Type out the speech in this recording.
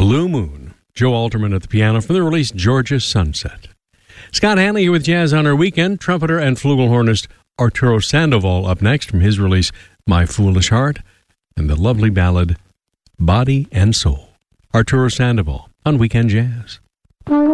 Blue Moon. Joe Alterman at the piano from the release Georgia Sunset. Scott Hanley here with Jazz on Our Weekend. Trumpeter and flugelhornist Arturo Sandoval up next from his release My Foolish Heart, and the lovely ballad Body and Soul. Arturo Sandoval on Weekend Jazz.